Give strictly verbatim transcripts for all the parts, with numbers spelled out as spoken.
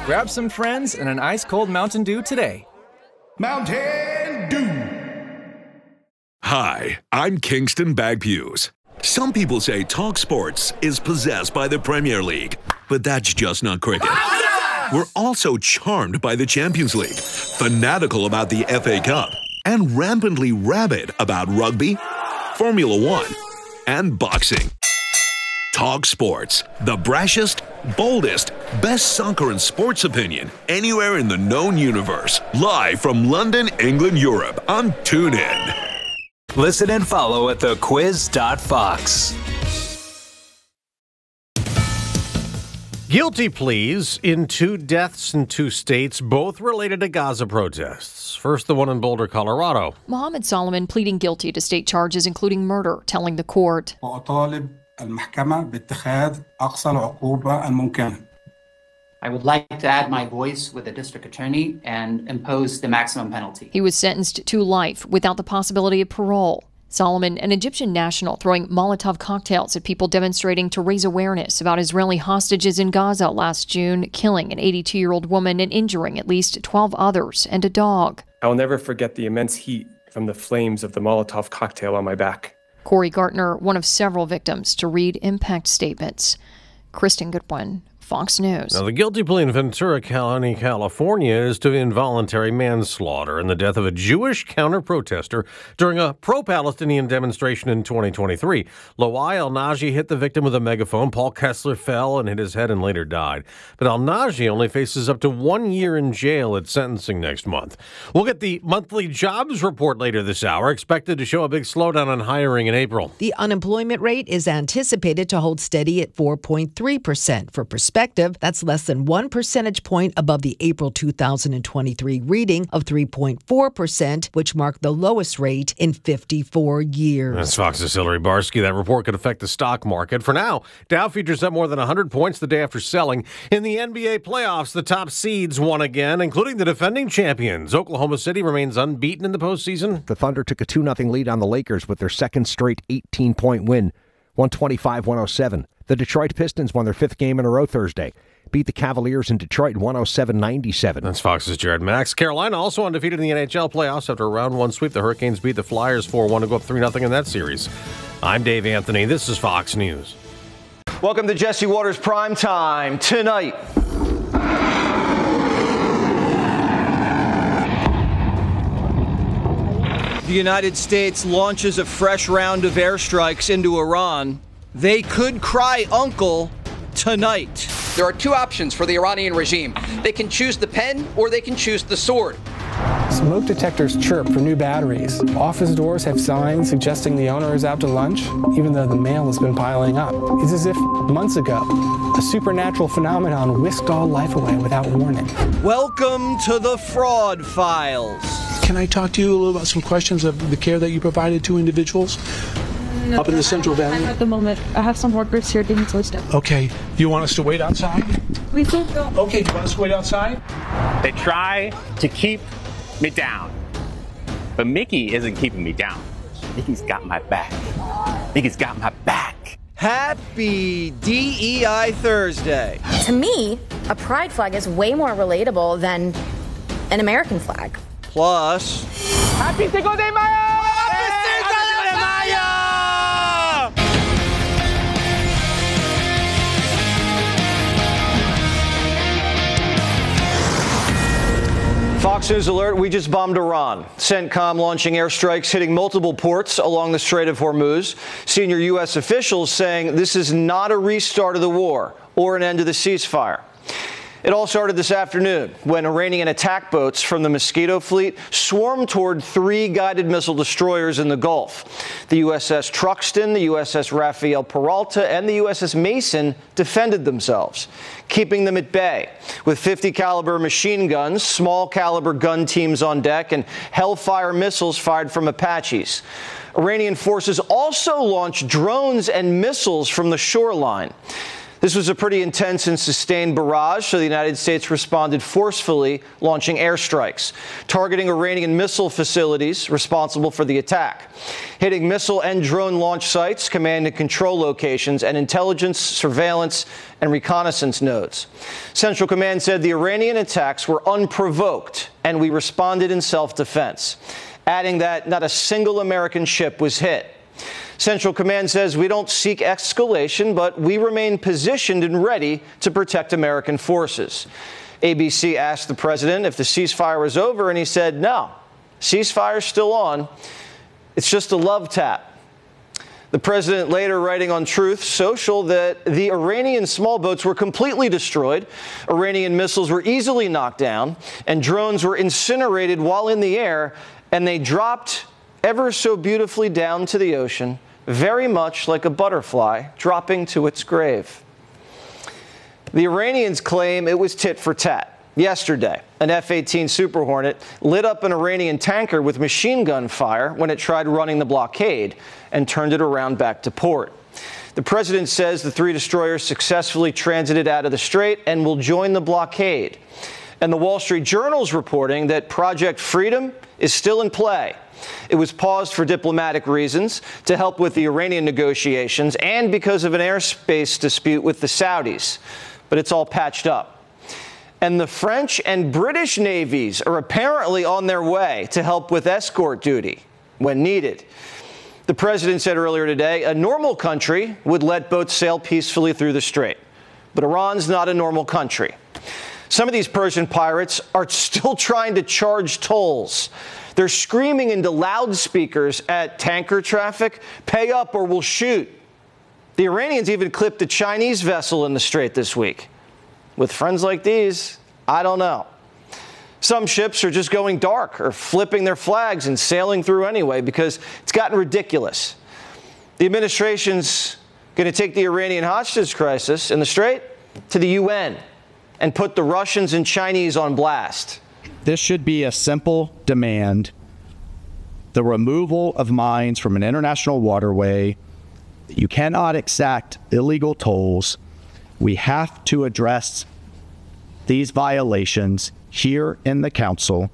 Grab some friends and an ice-cold Mountain Dew today. Mountain Dew. Hi, I'm Kingston Bagpues. Some people say Talk Sports is possessed by the Premier League, but that's just not cricket. We're also charmed by the Champions League, fanatical about the F A Cup, and rampantly rabid about rugby, Formula One, and boxing. Talk Sports, the brashest, boldest, best soccer and sports opinion anywhere in the known universe. Live from London, England, Europe on TuneIn. Listen and follow at the quiz dot fox. Guilty pleas in two deaths in two states, both related to Gaza protests. First, the one in Boulder, Colorado. Mohammed Solomon pleading guilty to state charges, including murder, telling the court. I would like to add my voice with the district attorney and impose the maximum penalty. He was sentenced to life without the possibility of parole. Solomon, an Egyptian national, throwing Molotov cocktails at people demonstrating to raise awareness about Israeli hostages in Gaza last June, killing an eighty-two-year-old woman and injuring at least twelve others and a dog. I'll never forget the immense heat from the flames of the Molotov cocktail on my back. Corey Gartner, one of several victims to read impact statements. Kristen Goodwin, Fox News. Now, the guilty plea in Ventura County, California, is to involuntary manslaughter in the death of a Jewish counter-protester during a pro-Palestinian demonstration in twenty twenty-three. Loai El-Naji hit the victim with a megaphone. Paul Kessler fell and hit his head and later died. But El-Naji only faces up to one year in jail at sentencing next month. We'll get the monthly jobs report later this hour, expected to show a big slowdown on hiring in April. The unemployment rate is anticipated to hold steady at four point three percent. For perspective, that's less than one percentage point above the April two thousand twenty-three reading of three point four percent, which marked the lowest rate in fifty-four years. That's Fox's Hillary Barsky. That report could affect the stock market. For now, Dow futures up more than one hundred points the day after selling. In the N B A playoffs, the top seeds won again, including the defending champions. Oklahoma City remains unbeaten in the postseason. The Thunder took a two nothing lead on the Lakers with their second straight eighteen-point win, one twenty-five one oh seven. The Detroit Pistons won their fifth game in a row Thursday. Beat the Cavaliers in Detroit one oh seven ninety-seven. That's Fox's Jared Max. Carolina also undefeated in the N H L playoffs after a round one sweep. The Hurricanes beat the Flyers four one to go up three nothing in that series. I'm Dave Anthony. This is Fox News. Welcome to Jesse Waters Prime Time. Tonight, the United States launches a fresh round of airstrikes into Iran. They could cry uncle tonight. There are two options for the Iranian regime. They can choose the pen or they can choose the sword. Smoke detectors chirp for new batteries. Office doors have signs suggesting the owner is out to lunch, even though the mail has been piling up. It's as if months ago, a supernatural phenomenon whisked all life away without warning. Welcome to the Fraud Files. Can I talk to you a little about some questions of the care that you provided to individuals? No, up in the Central Valley? At the moment, I have some workers here getting switched up. Okay. Do you want us to wait outside? We can go. Okay, do you want us to wait outside? They try to keep me down, but Mickey isn't keeping me down. Mickey's got my back. Mickey's got my back. Happy D E I Thursday. To me, a pride flag is way more relatable than an American flag. Plus, Happy Cinco de Mayo! Fox News alert, we just bombed Iran. CENTCOM launching airstrikes hitting multiple ports along the Strait of Hormuz. Senior U S officials saying this is not a restart of the war or an end to the ceasefire. It all started this afternoon when Iranian attack boats from the Mosquito Fleet swarmed toward three guided missile destroyers in the Gulf. The U S S Truxtun, the U S S Rafael Peralta, and the U S S Mason defended themselves, keeping them at bay with fifty caliber machine guns, small caliber gun teams on deck, and Hellfire missiles fired from Apaches. Iranian forces also launched drones and missiles from the shoreline. This was a pretty intense and sustained barrage, so the United States responded forcefully, launching airstrikes, targeting Iranian missile facilities responsible for the attack, hitting missile and drone launch sites, command and control locations, and intelligence, surveillance, and reconnaissance nodes. Central Command said the Iranian attacks were unprovoked, and we responded in self-defense, adding that not a single American ship was hit. Central Command says we don't seek escalation, but we remain positioned and ready to protect American forces. A B C asked the president if the ceasefire was over, and he said, no, ceasefire's still on. It's just a love tap. The president later writing on Truth Social that the Iranian small boats were completely destroyed, Iranian missiles were easily knocked down, and drones were incinerated while in the air, and they dropped ever so beautifully down to the ocean, very much like a butterfly dropping to its grave. The Iranians claim it was tit for tat. Yesterday, an F eighteen Super Hornet lit up an Iranian tanker with machine gun fire when it tried running the blockade and turned it around back to port. The president says the three destroyers successfully transited out of the strait and will join the blockade. And the Wall Street Journal's reporting that Project Freedom is still in play. It was paused for diplomatic reasons to help with the Iranian negotiations and because of an airspace dispute with the Saudis. But it's all patched up. And the French and British navies are apparently on their way to help with escort duty when needed. The president said earlier today a normal country would let boats sail peacefully through the strait. But Iran's not a normal country. Some of these Persian pirates are still trying to charge tolls. They're screaming into loudspeakers at tanker traffic, pay up or we'll shoot. The Iranians even clipped a Chinese vessel in the strait this week. With friends like these, I don't know. Some ships are just going dark or flipping their flags and sailing through anyway because it's gotten ridiculous. The administration's going to take the Iranian hostage crisis in the strait to the U N and put the Russians and Chinese on blast. This should be a simple demand: the removal of mines from an international waterway. You cannot exact illegal tolls. We have to address these violations here in the council.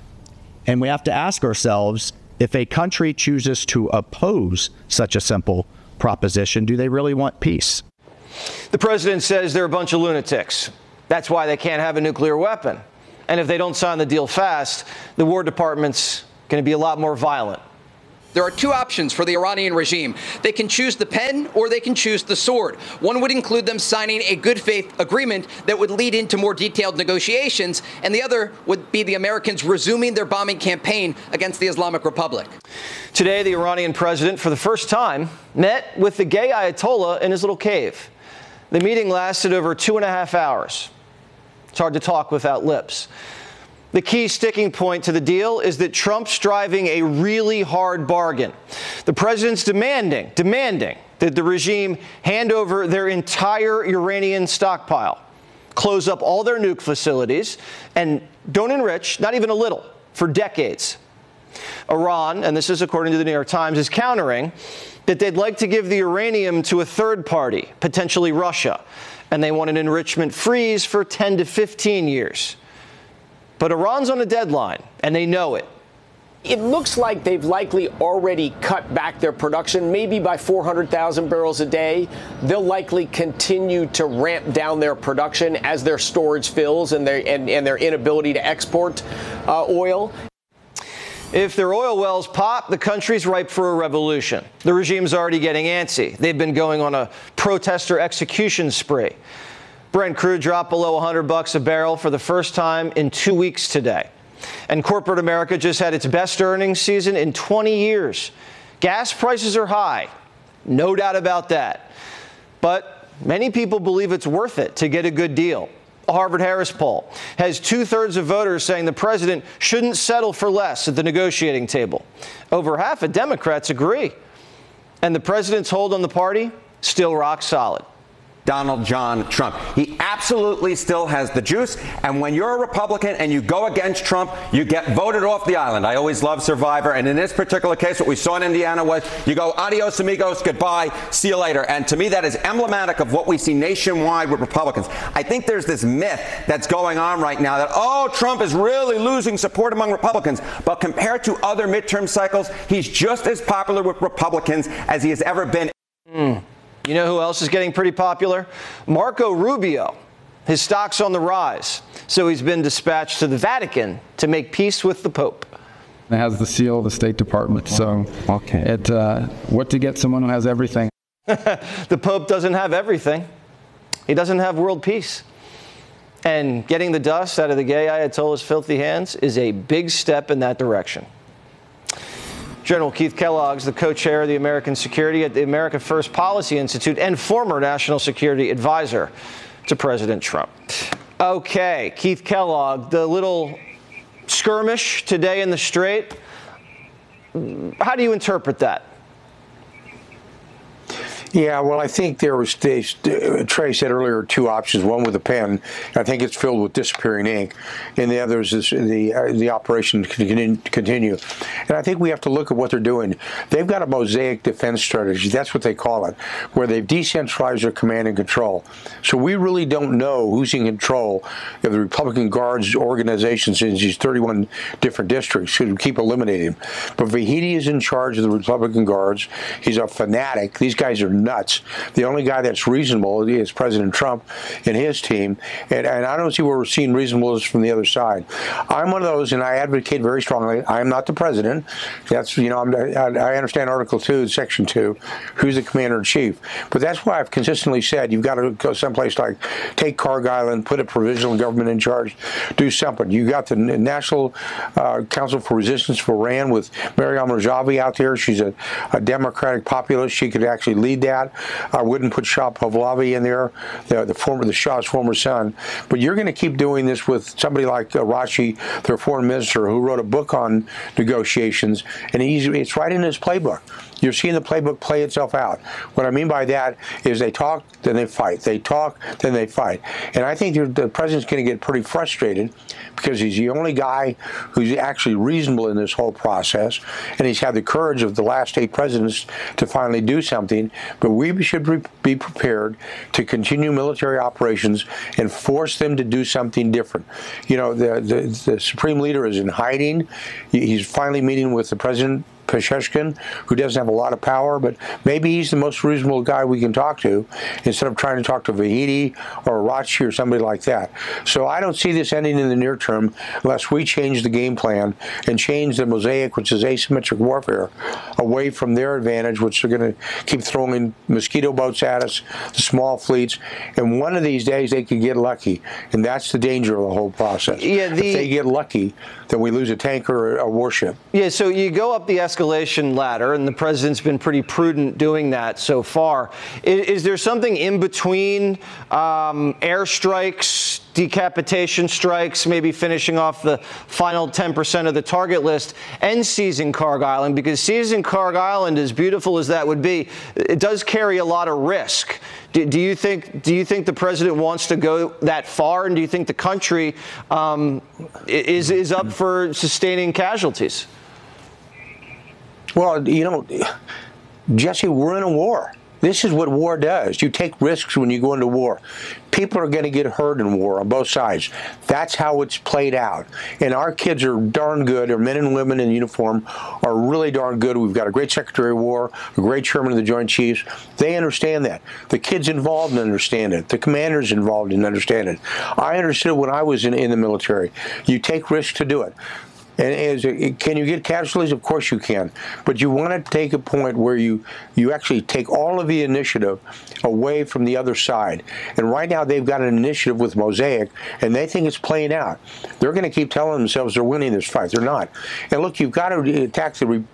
And we have to ask ourselves, if a country chooses to oppose such a simple proposition, do they really want peace? The president says they're a bunch of lunatics. That's why they can't have a nuclear weapon. And if they don't sign the deal fast, the War Department's going to be a lot more violent. There are two options for the Iranian regime. They can choose the pen or they can choose the sword. One would include them signing a good faith agreement that would lead into more detailed negotiations, and the other would be the Americans resuming their bombing campaign against the Islamic Republic. Today, the Iranian president, for the first time, met with the gay Ayatollah in his little cave. The meeting lasted over two and a half hours. It's hard to talk without lips. The key sticking point to the deal is that Trump's driving a really hard bargain. The president's demanding, demanding that the regime hand over their entire Uranian stockpile, close up all their nuke facilities, and don't enrich, not even a little, for decades. Iran, and this is according to the New York Times, is countering that they'd like to give the uranium to a third party, potentially Russia, and they want an enrichment freeze for ten to fifteen years. But Iran's on a deadline, and they know it. It looks like they've likely already cut back their production, maybe by four hundred thousand barrels a day. They'll likely continue to ramp down their production as their storage fills and their, and, and their inability to export uh, oil. If their oil wells pop, the country's ripe for a revolution. The regime's already getting antsy. They've been going on a protester execution spree. Brent crude dropped below one hundred bucks a barrel for the first time in two weeks today. And corporate America just had its best earnings season in twenty years. Gas prices are high, no doubt about that. But many people believe it's worth it to get a good deal. A Harvard-Harris poll has two-thirds of voters saying the president shouldn't settle for less at the negotiating table. Over half of Democrats agree. And the president's hold on the party, still rock solid. Donald John Trump. He absolutely still has the juice, and when you're a Republican and you go against Trump, you get voted off the island. I always love Survivor, and in this particular case, what we saw in Indiana was you go adios amigos, goodbye, see you later. And to me, that is emblematic of what we see nationwide with Republicans. I think there's this myth that's going on right now that, oh, Trump is really losing support among Republicans, but compared to other midterm cycles, he's just as popular with Republicans as he has ever been. Mm. You know who else is getting pretty popular? Marco Rubio. His stock's on the rise, so he's been dispatched to the Vatican to make peace with the Pope. It has the seal of the State Department, so okay. It uh, what to get someone who has everything. The Pope doesn't have everything. He doesn't have world peace. And getting the dust out of the gay Ayatollah's filthy hands is a big step in that direction. General Keith Kellogg's the co-chair of the American Security at the America First Policy Institute and former national security advisor to President Trump. Okay, Keith Kellogg, the little skirmish today in the Strait, how do you interpret that? Yeah, well, I think there was, they, Trey said earlier, two options. One with a pen. I think it's filled with disappearing ink. And the other is this, the uh, the operation can continue. And I think we have to look at what they're doing. They've got a mosaic defense strategy. That's what they call it, where they've decentralized their command and control. So we really don't know who's in control of the Republican Guards organizations in these thirty-one different districts. So we keep eliminating them. But Vahidi is in charge of the Republican Guards. He's a fanatic. These guys are nuts. The only guy that's reasonable is President Trump and his team, and, and I don't see where we're seeing reasonableness from the other side. I'm one of those, and I advocate very strongly. I am not the president. That's, you know, I'm, I, I understand Article two, Section two, who's the commander-in-chief. But that's why I've consistently said you've got to go someplace like take Cargill and put a provisional government in charge, do something. You got the National uh, Council for Resistance for Iran with Maryam Rajavi out there. She's a, a Democratic populist. She could actually lead that. I wouldn't put Shah Pahlavi in there, the, the former, the Shah's former son. But you're going to keep doing this with somebody like uh, Rashi, their foreign minister, who wrote a book on negotiations, and he's, it's right in his playbook. You're seeing the playbook play itself out. What I mean by that is they talk, then they fight. They talk, then they fight. And I think the president's going to get pretty frustrated because he's the only guy who's actually reasonable in this whole process, and he's had the courage of the last eight presidents to finally do something. But we should be prepared to continue military operations and force them to do something different. You know, the, the, the Supreme Leader is in hiding. He's finally meeting with the President Pesheshkin, who doesn't have a lot of power, but maybe he's the most reasonable guy we can talk to instead of trying to talk to Vahidi or Rachi or somebody like that. So I don't see this ending in the near term unless we change the game plan and change the mosaic, which is asymmetric warfare, away from their advantage, which are going to keep throwing mosquito boats at us, the small fleets, and one of these days they could get lucky, and that's the danger of the whole process. Yeah, the, if they get lucky, then we lose a tanker or a warship. Yeah, so you go up the escalation ladder, and the president's been pretty prudent doing that so far. Is, is there something in between um, airstrikes, decapitation strikes, maybe finishing off the final ten percent of the target list, and seizing Carg Island? Because seizing Carg Island, as beautiful as that would be, it does carry a lot of risk. Do, do you think? Do you think the president wants to go that far, and do you think the country um, is is up for sustaining casualties? Well, you know, Jesse, we're in a war. This is what war does. You take risks when you go into war. People are going to get hurt in war on both sides. That's how it's played out. And our kids are darn good. Our men and women in uniform are really darn good. We've got a great Secretary of War, a great Chairman of the Joint Chiefs. They understand that. The kids involved understand it. The commanders involved and understand it. I understood when I was in, in the military. You take risks to do it. And is it, can you get casualties? Of course you can. But you want to take a point where you, you actually take all of the initiative away from the other side. And right now they've got an initiative with Mosaic, and they think it's playing out. They're going to keep telling themselves they're winning this fight. They're not. And look, you've got to attack the